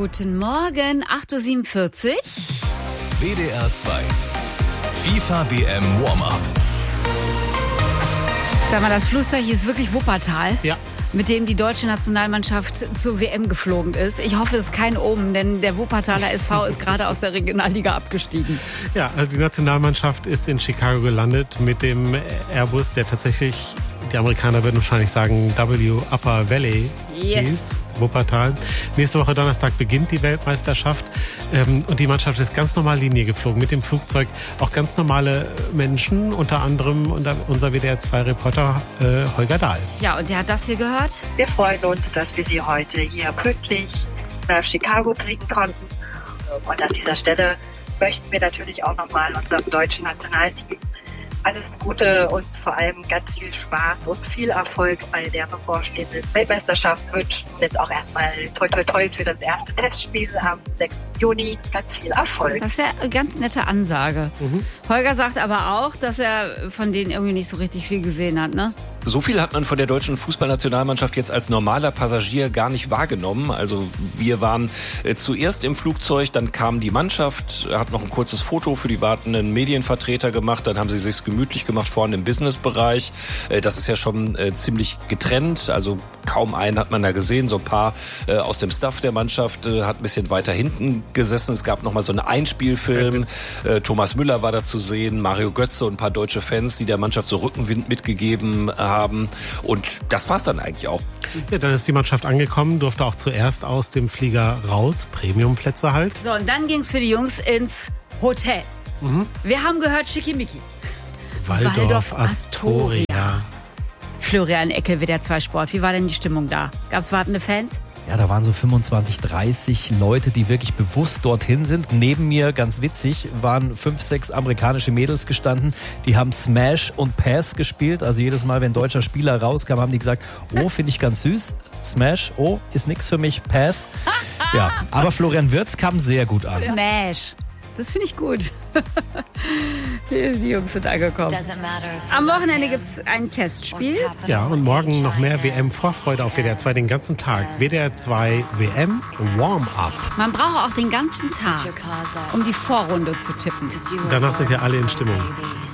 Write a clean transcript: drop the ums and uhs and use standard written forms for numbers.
Guten Morgen, 8.47 Uhr. WDR 2. FIFA WM Warm-Up. Sag mal, das Flugzeug ist wirklich Wuppertal. Ja. Mit dem die deutsche Nationalmannschaft zur WM geflogen ist. Ich hoffe, es ist kein Omen, denn der Wuppertaler SV ist gerade aus der Regionalliga abgestiegen. Ja, also die Nationalmannschaft ist in Chicago gelandet mit dem Airbus, der tatsächlich, die Amerikaner würden wahrscheinlich sagen, W Upper Valley hieß, Wuppertal. Nächste Woche Donnerstag beginnt die Weltmeisterschaft und die Mannschaft ist ganz normal Linie geflogen mit dem Flugzeug. Auch ganz normale Menschen, unter anderem unser WDR-2-Reporter Holger Dahl. Ja, und der hat das hier gehört. Wir freuen uns, dass wir Sie heute hier pünktlich nach Chicago bringen konnten. Und an dieser Stelle möchten wir natürlich auch nochmal unserem deutschen Nationalteam alles Gute und vor allem ganz viel Spaß und viel Erfolg bei der bevorstehenden Weltmeisterschaft wünschen. Jetzt auch erstmal toi toi toi für das erste Testspiel am 6. Juni. Ganz viel Erfolg. Das ist ja eine ganz nette Ansage. Holger sagt aber auch, dass er von denen irgendwie nicht so richtig viel gesehen hat, ne? So viel hat man von der deutschen Fußballnationalmannschaft jetzt als normaler Passagier gar nicht wahrgenommen. Also wir waren zuerst im Flugzeug, dann kam die Mannschaft, hat noch ein kurzes Foto für die wartenden Medienvertreter gemacht, dann haben sie sich gemütlich gemacht vorne im Businessbereich. Das ist ja schon ziemlich getrennt, also kaum einen hat man da gesehen. So ein paar aus dem Staff der Mannschaft hat ein bisschen weiter hinten gesessen. Es gab noch mal so einen Einspielfilm. Thomas Müller war da zu sehen, Mario Götze und ein paar deutsche Fans, die der Mannschaft so Rückenwind mitgegeben haben. Und das war's dann eigentlich auch. Ja, dann ist die Mannschaft angekommen, durfte auch zuerst aus dem Flieger raus, Premiumplätze halt. So, und dann ging's für die Jungs ins Hotel. Wir haben gehört, Schickimicki. Waldorf Astoria. Florian Eckel, WDR 2 Sport. Wie war denn die Stimmung da? Gab's wartende Fans? Ja, da waren so 25, 30 Leute, die wirklich bewusst dorthin sind. Neben mir, ganz witzig, waren 5, 6 amerikanische Mädels gestanden. Die haben Smash und Pass gespielt. Also jedes Mal, wenn ein deutscher Spieler rauskam, haben die gesagt, oh, finde ich ganz süß. Smash, oh, ist nix für mich. Pass. Ja, aber Florian Wirtz kam sehr gut an. Smash. Das finde ich gut. Die Jungs sind angekommen. Am Wochenende gibt es ein Testspiel. Ja, und morgen noch mehr WM-Vorfreude auf WDR 2 den ganzen Tag. WDR 2 WM Warm-Up. Man braucht auch den ganzen Tag, um die Vorrunde zu tippen. Danach sind wir alle in Stimmung.